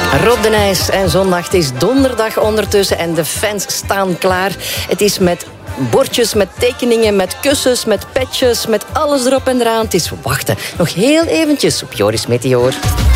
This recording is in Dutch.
Rob de Nijs en zondag. Het is donderdag ondertussen en de fans staan klaar. Het is met bordjes, met tekeningen, met kussens, met petjes, met alles erop en eraan. Het is wachten. Nog heel eventjes op Joris Meteor.